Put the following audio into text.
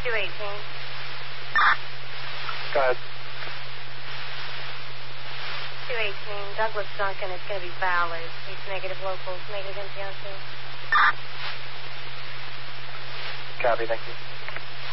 218. Go ahead. 218. Douglas Duncan, it's going to be valid. He's negative locals, negative NPR2. Copy, thank you.